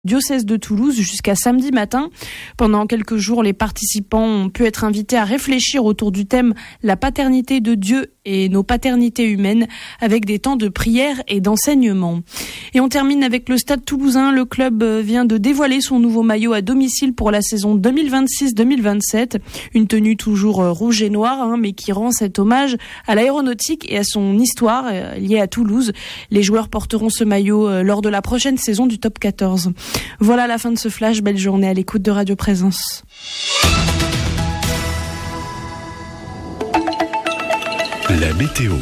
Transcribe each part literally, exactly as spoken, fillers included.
diocèse de Toulouse jusqu'à samedi matin. Pendant quelques jours, les participants ont pu être invités à réfléchir autour du thème « La paternité de Dieu et nos paternités humaines » avec des temps de prière et d'enseignement. Et on termine avec le Stade Toulousain. Le club vient de dévoiler son nouveau maillot à domicile pour la saison deux mille vingt-six deux mille vingt-sept. Une tenue toujours rouge et noire, hein, mais qui rend cet hommage à l'aéronautique et à son histoire euh, liée à Toulouse. Les joueurs porteront ce maillot euh, lors de la prochaine saison du Top quatorze. Voilà la fin de ce flash. Belle journée à l'écoute de Radio Présence. La météo.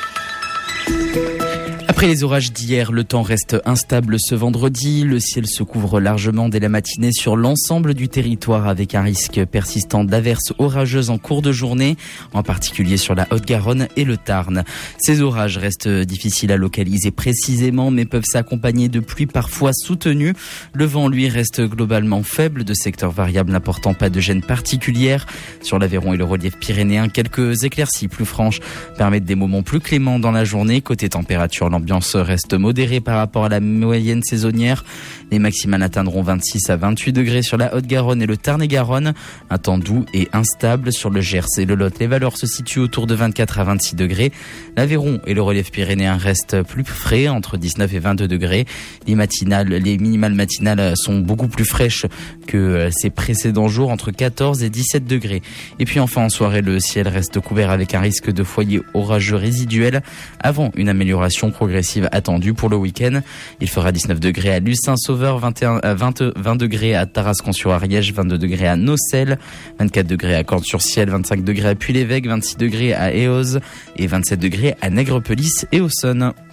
Après les orages d'hier, le temps reste instable ce vendredi. Le ciel se couvre largement dès la matinée sur l'ensemble du territoire avec un risque persistant d'averses orageuses en cours de journée, en particulier sur la Haute-Garonne et le Tarn. Ces orages restent difficiles à localiser précisément, mais peuvent s'accompagner de pluies parfois soutenues. Le vent, lui, reste globalement faible, de secteurs variables n'apportant pas de gêne particulière. Sur l'Aveyron et le relief pyrénéen, quelques éclaircies plus franches permettent des moments plus cléments dans la journée. Côté température, l'ambiance reste modérée par rapport à la moyenne saisonnière. Les maximales atteindront vingt-six à vingt-huit degrés sur la Haute-Garonne et le Tarn-et-Garonne. Un temps doux et instable sur le Gers et le Lot. Les valeurs se situent autour de vingt-quatre à vingt-six degrés. L'Aveyron et le relief pyrénéen restent plus frais, entre dix-neuf et vingt-deux degrés. Les matinales, les minimales matinales sont beaucoup plus fraîches que ces précédents jours, entre quatorze et dix-sept degrés. Et puis enfin en soirée, le ciel reste couvert avec un risque de foyer orageux résiduel avant une amélioration progressive attendue pour le week-end. Il fera dix-neuf degrés à Luce-Saint-Sauveur, vingt et un, vingt, vingt degrés à Tarascon-sur-Ariège, vingt-deux degrés à Nocelles, vingt-quatre degrés à Cordes-sur-Ciel, vingt-cinq degrés à Puy-l'Évêque, vingt-six degrés à Éoz et vingt-sept degrés à Nègrepelisse et Auxonne.